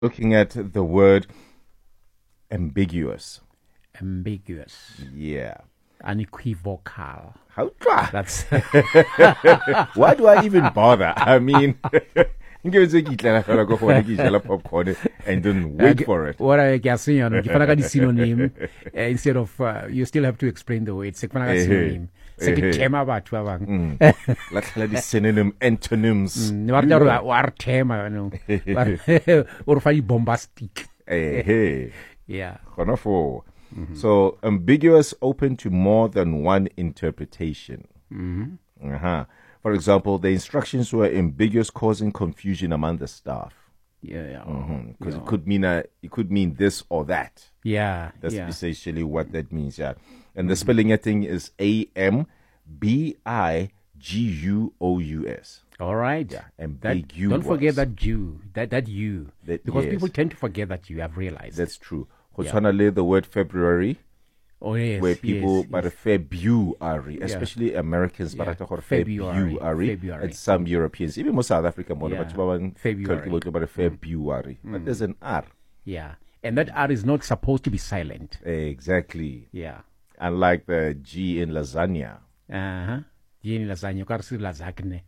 Looking at the word ambiguous. Ambiguous. Yeah. Unequivocal. How try? That's Why do I even bother? I mean, popcorn and then wait for it. What I guess, synonym instead of you still have to explain the word. Synonym. Tema batho ba bang. La tlhala di synonym antonyms. War tema no. Or fa bombastic. Hey. Yeah. So ambiguous, open to more than one interpretation. For example, the instructions were ambiguous, causing confusion among the staff. Yeah. Because it could mean this or that. Yeah. That's essentially what that means. Yeah. And the spelling thing is ambiguous. All right. Yeah. Ambiguous. Don't forget that you. That you. Because yes. people tend to forget that you. I've realized. That's true. The word February. Oh yes. Where people February, especially Americans, February, and some Europeans, even most South African, February. But there's an R. Yeah. And that R is not supposed to be silent. Exactly. Yeah. Unlike the G in lasagna. G in lasagna, lasagna.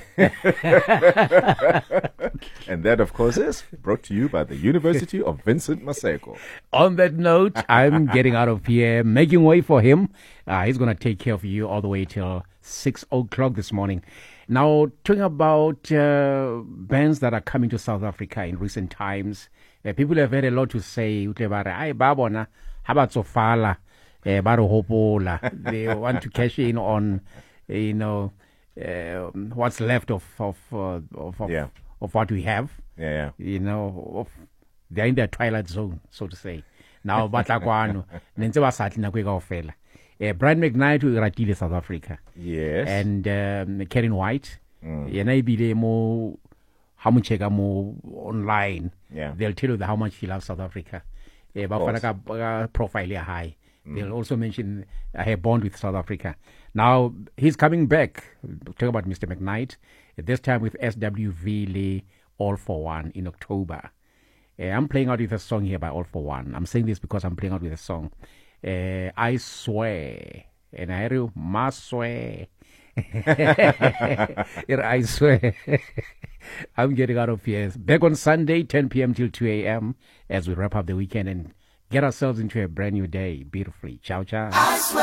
And that, of course, is brought to you by the University of Vincent Maseko. On that note, I'm getting out of here, making way for him. He's going to take care of you all the way till 6 o'clock this morning. Now, talking about bands that are coming to South Africa in recent times, people have had a lot to say. They want to cash in on, what's left of what we have. Yeah. They're in their twilight zone, so to say. Now, Brian McKnight who ratile South Africa. Yes. And Karen White. Mo online. Yeah. They'll tell you how much he loves South Africa. Profile high. They'll also mention her bond with South Africa. Now, he's coming back. Talk about Mr. McKnight. This time with SWV Lee, All for One in October. I'm playing out with a song here by All for One. I'm saying this because I'm playing out with a song. I swear. And I hear ma swear. I swear. I'm getting out of here. Back on Sunday, 10 p.m. till 2 a.m. as we wrap up the weekend and get ourselves into a brand new day beautifully. Ciao, ciao.